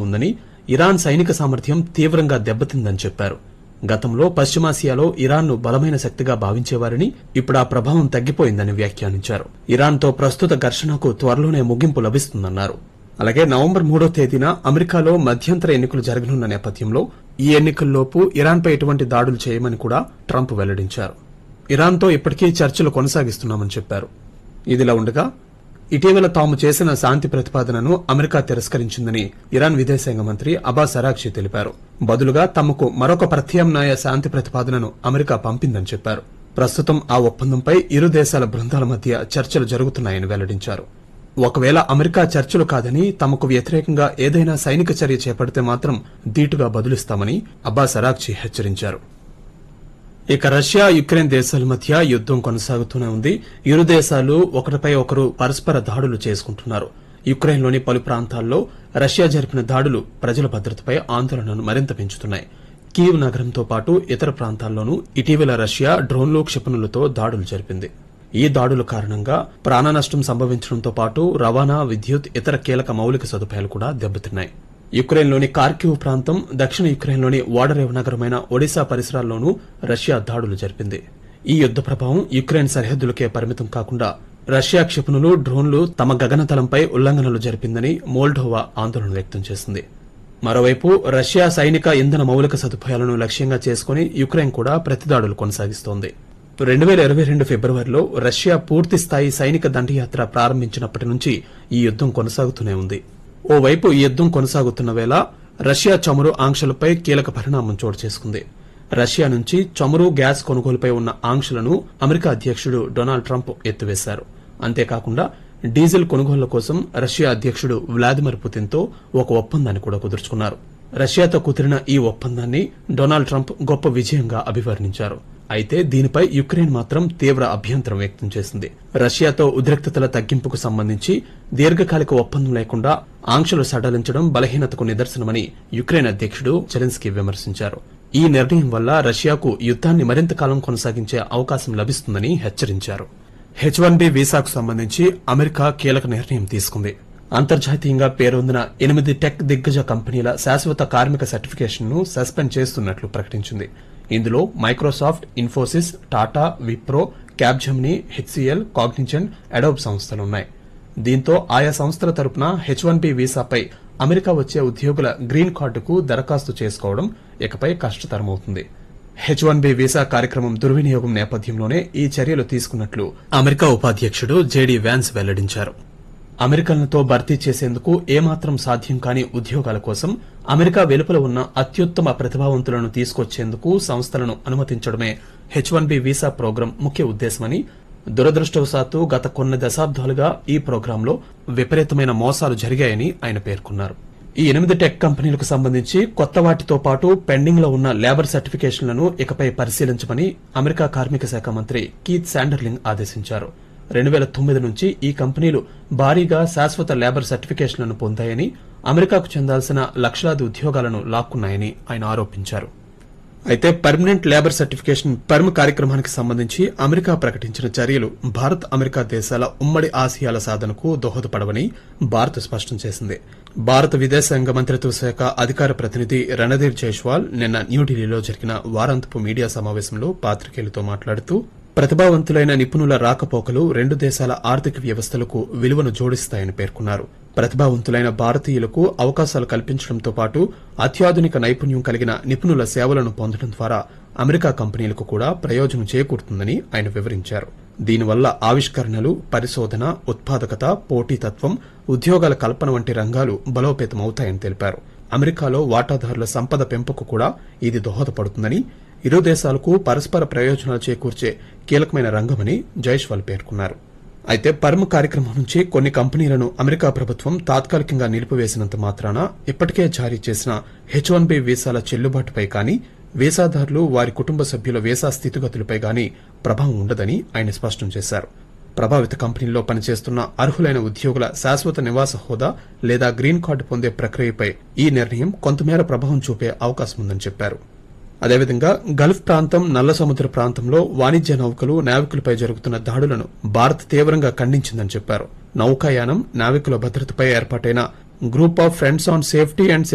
ఉందని, ఇరాన్ సైనిక సామర్థ్యం తీవ్రంగా దెబ్బతిందని చెప్పారు. గతంలో పశ్చిమాసియాలో ఇరాన్ను బలమైన శక్తిగా భావించేవారని, ఇప్పుడు ఆ ప్రభావం తగ్గిపోయిందని వ్యాఖ్యానించారు. ఇరాన్తో ప్రస్తుత ఘర్షణకు త్వరలోనే ముగింపు లభిస్తుందన్నారు. అలాగే నవంబర్ 3వ తేదీన అమెరికాలో మధ్యంతర ఎన్నికలు జరగనున్న నేపథ్యంలో ఈ ఎన్నికల్లోపు ఇరాన్పై ఎటువంటి దాడులు చేయమని కూడా ట్రంప్ వెల్లడించారు. ఇరాన్తో ఇప్పటికీ చర్చలు కొనసాగిస్తున్నామని చెప్పారు. ఇదిలా ఉండగా ఇటీవల తాము చేసిన శాంతి ప్రతిపాదనను అమెరికా తిరస్కరించిందని ఇరాన్ విదేశాంగ మంత్రి అబ్బాస్ అరాగ్చి తెలిపారు. బదులుగా తమకు మరొక ప్రత్యామ్నాయ శాంతి ప్రతిపాదనను అమెరికా పంపిందని చెప్పారు. ప్రస్తుతం ఆ ఒప్పందంపై ఇరు దేశాల బృందాల మధ్య చర్చలు జరుగుతున్నాయని వెల్లడించారు. ఒకవేళ అమెరికా చర్చలు కాదని తమకు వ్యతిరేకంగా ఏదైనా సైనిక చర్య చేపడితే మాత్రం ధీటుగా బదులిస్తామని అబ్బాస్ అరాగ్చి హెచ్చరించారు. ఇక రష్యా యుక్రెయిన్ దేశాల మధ్య యుద్దం కొనసాగుతూనే ఉంది. ఇరు దేశాలు ఒకరిపై ఒకరు పరస్పర దాడులు చేసుకుంటున్నారు. యుక్రెయిన్లోని పలు ప్రాంతాల్లో రష్యా జరిపిన దాడులు ప్రజల భద్రతపై ఆందోళనను మరింత పెంచుతున్నాయి. కీవ్ నగరంతో పాటు ఇతర ప్రాంతాల్లోనూ ఇటీవల రష్యా డ్రోన్లు, క్షిపణులతో దాడులు జరిపింది. ఈ దాడుల కారణంగా ప్రాణనష్టం సంభవించడంతో పాటు రవాణా, విద్యుత్, ఇతర కీలక మౌలిక సదుపాయాలు కూడా దెబ్బతిన్నాయి. యుక్రెయిన్లోని కార్కివ్ ప్రాంతం, దక్షిణ యుక్రెయిన్లోని ఓడరేవు నగరమైన ఒడిశా పరిసరాల్లోనూ రష్యా దాడులు జరిపింది. ఈ యుద్ద ప్రభావం యుక్రెయిన్ సరిహద్దులకే పరిమితం కాకుండా రష్యా క్షిపణులు, డ్రోన్లు తమ గగనతలంపై ఉల్లంఘనలు జరిపిందని మోల్డోవా ఆందోళన వ్యక్తం చేసింది. మరోవైపు రష్యా సైనిక ఇంధన మౌలిక సదుపాయాలను లక్ష్యంగా చేసుకుని యుక్రెయిన్ కూడా ప్రతిదాడులు కొనసాగిస్తోంది. 2022 ఫిబ్రవరిలో రష్యా పూర్తిస్థాయి సైనిక దండయాత్ర ప్రారంభించినప్పటి నుంచి ఈ యుద్దం కొనసాగుతూనే ఉంది. ఓవైపు ఈ యుద్దం కొనసాగుతున్న వేళ రష్యా చమురు ఆంక్షలపై కీలక పరిణామం చోటు చేసుకుంది. రష్యా నుంచి చమురు, గ్యాస్ కొనుగోలుపై ఉన్న ఆంక్షలను అమెరికా అధ్యకుడు డొనాల్డ్ ట్రంప్ ఎత్తివేశారు. అంతేకాకుండా డీజిల్ కొనుగోళ్ల కోసం రష్యా అధ్యకుడు వ్లాదిమిర్ పుతిన్తో ఒక ఒప్పందాన్ని కూడా కుదుర్చుకున్నారు. రష్యాతో కుదిరిన ఈ ఒప్పందాన్ని డొనాల్డ్ ట్రంప్ గొప్ప విజయంగా అభివర్ణించారు. అయితే దీనిపై యుక్రెయిన్ మాత్రం తీవ్ర అభ్యంతరం వ్యక్తం చేసింది. రష్యాతో ఉద్రిక్తతల తగ్గింపుకు సంబంధించి దీర్ఘకాలిక ఒప్పందం లేకుండా ఆంక్షలు సడలించడం బలహీనతకు నిదర్శనమని యుక్రెయిన్ అధ్యకుడు జెలెన్స్కీ విమర్శించారు. ఈ నిర్ణయం వల్ల రష్యాకు యుద్దాన్ని మరింత కాలం కొనసాగించే అవకాశం లభిస్తుందని హెచ్చరించారు. H-1B వీసాకు సంబంధించి అమెరికా కీలక నిర్ణయం తీసుకుంది. అంతర్జాతీయంగా పేరొందిన 8 టెక్ దిగ్గజ కంపెనీల శాశ్వత కార్మిక సర్టిఫికేషన్ను సస్పెండ్ చేస్తున్నట్లు ప్రకటించింది. ఇందులో Microsoft, Infosys, Tata, Wipro, Capgemini, HCL, Cognizant, Adobe సంస్థలున్నాయి. దీంతో ఆయా సంస్థల తరపున H-1B వీసాపై అమెరికా వచ్చే ఉద్యోగుల గ్రీన్ కార్డుకు దరఖాస్తు చేసుకోవడం ఇకపై కష్టతరమవుతుంది. H-1B వీసా కార్యక్రమం దుర్వినియోగం నేపథ్యంలోనే ఈ చర్యలు తీసుకున్నట్లు అమెరికా ఉపాధ్యకుడు జేడీ వ్యాన్స్ వెల్లడించారు. అమెరికన్లతో భర్తీ చేసేందుకు ఏమాత్రం సాధ్యం కాని ఉద్యోగాల కోసం అమెరికా వెలుపల ఉన్న అత్యుత్తమ ప్రతిభావంతులను తీసుకొచ్చేందుకు సంస్థలను అనుమతించడమే H-1B వీసా ప్రోగ్రాం ముఖ్య ఉద్దేశమని, దురదృష్టవశాత్తు గత కొన్ని దశాబ్దాలుగా ఈ ప్రోగ్రాంలో విపరీతమైన మోసాలు జరిగాయని ఆయన పేర్కొన్నారు. ఈ 8 టెక్ కంపెనీలకు సంబంధించి కొత్త వాటితో పాటు పెండింగ్ లో ఉన్న లేబర్ సర్టిఫికేషన్లను ఇకపై పరిశీలించమని అమెరికా కార్మిక శాఖ మంత్రి కీత్ శాండర్లింగ్ ఆదేశించారు. 2009 నుంచి ఈ కంపెనీలు భారీగా శాశ్వత లేబర్ సర్టిఫికేషన్లను పొందాయని, అమెరికాకు చెందాల్సిన లక్షలాది ఉద్యోగాలను లాక్కున్నాయని ఆయన ఆరోపించారు. అయితే పర్మనెంట్ లేబర్ సర్టిఫికేషన్ పర్మ్ కార్యక్రమానికి సంబంధించి అమెరికా ప్రకటించిన చర్యలు భారత్, అమెరికా దేశాల ఉమ్మడి ఆశయాల సాధనకు దోహదపడవని భారత్ స్పష్టం చేసింది. భారత విదేశాంగ మంత్రిత్వ శాఖ అధికార ప్రతినిధి రణధీర్ జైస్వాల్ నిన్న న్యూఢిల్లీలో జరిగిన వారాంతపు మీడియా సమావేశంలో పాత్రికేయులతో మాట్లాడుతూ, ప్రతిభావంతులైన నిపుణుల రాకపోకలు రెండు దేశాల ఆర్థిక వ్యవస్థలకు విలువను జోడిస్తాయని పేర్కొన్నారు. ప్రతిభావంతులైన భారతీయులకు అవకాశాలు కల్పించడంతో పాటు అత్యాధునిక నైపుణ్యం కలిగిన నిపుణుల సేవలను పొందడం ద్వారా అమెరికా కంపెనీలకు కూడా ప్రయోజనం చేకూరుతుందని ఆయన వివరించారు. దీనివల్ల ఆవిష్కరణలు, పరిశోధన, ఉత్పాదకత, పోటీతత్వం, ఉద్యోగాల కల్పన వంటి రంగాలు బలోపేతమవుతాయని తెలిపారు. అమెరికాలో వాటాదారుల సంపద పెంపుకు కూడా ఇది దోహదపడుతుందని, ఇరు దేశాలకు పరస్పర ప్రయోజనాలు చేకూర్చే కీలకమైన రంగమని జైస్వాల్ పేర్కొన్నారు. అయితే పర్మ్ కార్యక్రమం నుంచి కొన్ని కంపెనీలను అమెరికా ప్రభుత్వం తాత్కాలికంగా నిలిపివేసినంత మాత్రాన ఇప్పటికే జారీ చేసిన H-1B వీసాల చెల్లుబాటుపై కానీ, వీసాదారులు, వారి కుటుంబ సభ్యుల వీసా స్థితిగతులపై గానీ ప్రభావం ఉండదని ఆయన స్పష్టం చేశారు. ప్రభావిత కంపెనీల్లో పనిచేస్తున్న అర్హులైన ఉద్యోగుల శాశ్వత నివాస హోదా లేదా గ్రీన్ కార్డు పొందే ప్రక్రియపై ఈ నిర్ణయం కొంతమేర ప్రభావం చూపే అవకాశం ఉందని చెప్పారు. అదేవిధంగా గల్ఫ్ ప్రాంతం, నల్ల సముద్ర ప్రాంతంలో వాణిజ్య నౌకలు, నావికులపై జరుగుతున్న దాడులను భారత్ తీవ్రంగా ఖండించిందని చెప్పారు. నౌకాయానం, నావికుల భద్రతపై ఏర్పాటైన group of friends on safety and